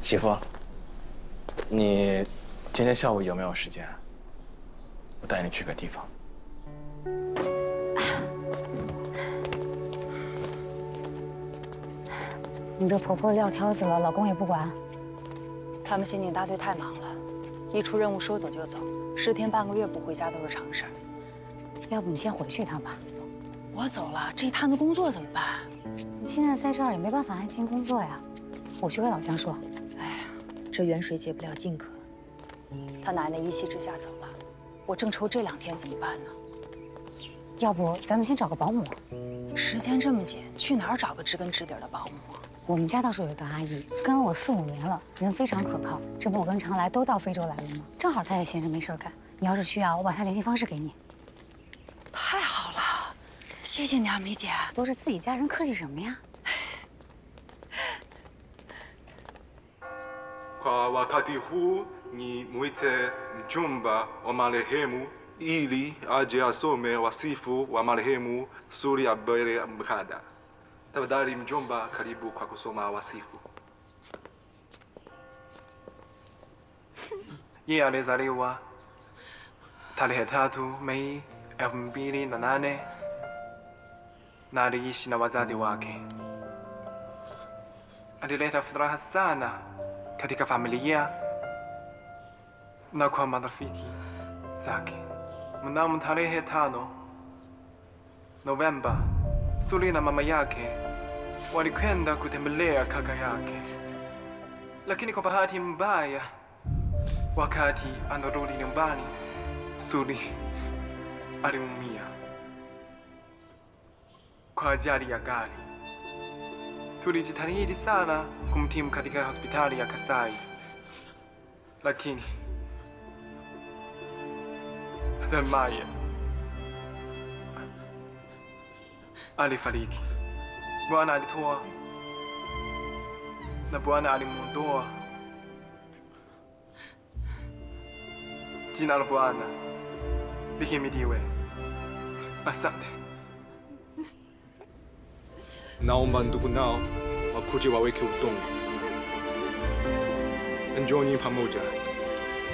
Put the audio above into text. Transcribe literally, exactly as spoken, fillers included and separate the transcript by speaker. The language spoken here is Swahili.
Speaker 1: 媳妇，你今天下午有没有时间？我带你去个地方。
Speaker 2: 你这婆婆撂挑子了，老公也不管。
Speaker 3: 他们刑警大队太忙了，一出任务说走就走，十天半个月不回家都是常事儿。
Speaker 2: 要不你先回去一趟吧。
Speaker 3: 我走了，这一摊子工作怎么办？
Speaker 2: 你现在在这儿也没办法安心工作呀。我去跟老姜说。
Speaker 3: 哎呀，这远水解不了近渴。他奶奶一气之下走了，我正愁这两天怎么办呢？
Speaker 2: 要不咱们先找个保姆。
Speaker 3: 时间这么紧，去哪儿找个知根知底的保姆啊？
Speaker 2: 我们家倒是有一个阿姨，跟了我四五年了，人非常可靠。这不我跟常来都到非洲来了吗？正好她也闲着没事干。你要是需要，我把她联系方式给你。
Speaker 3: 太好了，谢谢你啊，梅姐。
Speaker 2: 都是自己家人，客气什么呀
Speaker 4: Kwa wakati huu ni mwite mjomba wa marehemu ili aje asome wasifu wa marehemu Suli Abdel Mkada. Tafadhali mjomba, karibu kwa kusoma wasifu.
Speaker 5: Yeye alizaliwa tarehe tatu Mei elfu mbili na nane na aliishi na wazazi wake. Alileta furaha sana katika familia na kwa marafiki zake. Mnamo tarehe tano Novemba, Suli na mama yake walikwenda kutembelea kaka yake, lakini kwa bahati mbaya, wakati anarudi nyumbani, Suli aliumia kwa ajali ya gari. Tulijitahidi sana kumtibu katika hospitali ya Kasai, lakini hatimaye alifariki. Bwana alitoa na Bwana alimuondoa. Jina la Bwana lihimidiwe. Asante.
Speaker 4: Naomba ndugu nao wakuje waweke udongo. Njooni pamoja